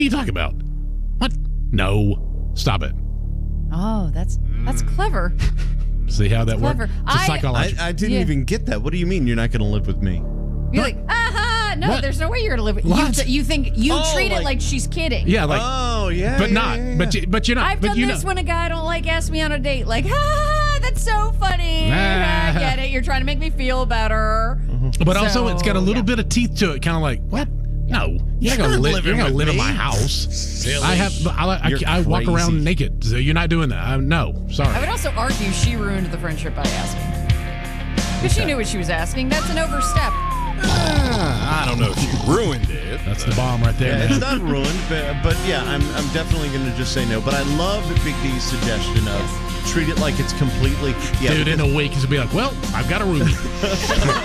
you talking about? What? No. Stop it. Oh, that's clever. See how that works? Clever. It's psychological. I didn't even get that. What do you mean you're not going to live with me? You're like, no, What? there's no way you're going to live with What? you. Think you treat it like she's kidding. Yeah, like. Oh, yeah. But yeah, not. yeah, yeah. But you're not. I've but done you this know. when a guy I don't like asks me on a date. Like, that's so funny. I get it. You're trying to make me feel better. But also, it's got a little yeah. bit of teeth to it. Kind of like, what? No, you're not gonna live. You're gonna live in my house. Silly. I walk You're around crazy. naked. So you're not doing that. No, sorry. I would also argue she ruined the friendship by asking. Because she knew what she was asking. That's an overstep. I don't know if you ruined it. That's the bomb right there. Yeah, man. it's not ruined, but yeah, I'm definitely going to just say no. But I love Big D's suggestion of treat it like it's completely. Yeah, Dude, in a week, he'll be like, well, I've got a roomie.